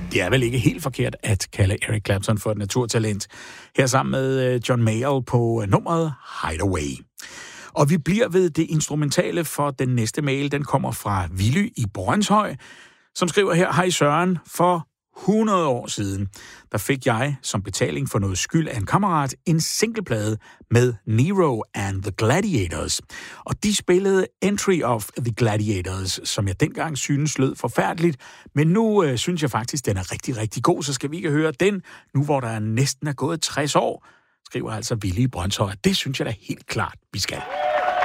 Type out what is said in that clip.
Det er vel ikke helt forkert at kalde Eric Clapton for et naturtalent. Her sammen med John Mayall på nummeret Hideaway. Og vi bliver ved det instrumentale, for den næste mail, den kommer fra Willy i Brønshøj, som skriver her: Hej Søren, for 100 år siden, der fik jeg som betaling for noget skyld af en kammerat en singleplade med Nero and the Gladiators. Og de spillede Entry of the Gladiators, som jeg dengang synes lød forfærdeligt, men nu synes jeg faktisk, den er rigtig, rigtig god, så skal vi ikke høre den, nu hvor der næsten er gået 60 år, skriver altså Willy i Brønshøj. Det synes jeg da helt klart, vi skal.